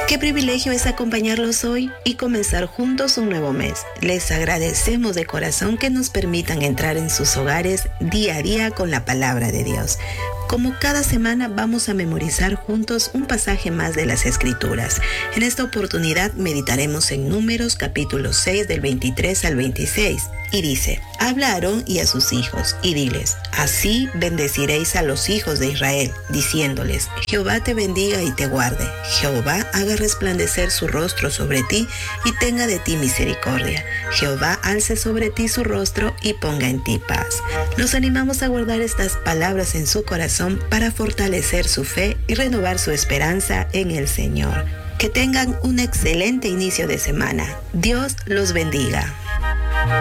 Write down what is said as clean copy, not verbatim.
Qué privilegio es acompañarlos hoy y comenzar juntos un nuevo mes. Les agradecemos de corazón que nos permitan entrar en sus hogares día a día con la palabra de Dios. Como cada semana vamos a memorizar juntos un pasaje más de las Escrituras. En esta oportunidad meditaremos en Números capítulo 6 del 23 al 26. Y dice: habla a Aarón y a sus hijos, y diles: así bendeciréis a los hijos de Israel, diciéndoles: Jehová te bendiga y te guarde. Jehová haga resplandecer su rostro sobre ti y tenga de ti misericordia. Jehová alce sobre ti su rostro y ponga en ti paz. Los animamos a guardar estas palabras en su corazón para fortalecer su fe y renovar su esperanza en el Señor. Que tengan un excelente inicio de semana. Dios los bendiga.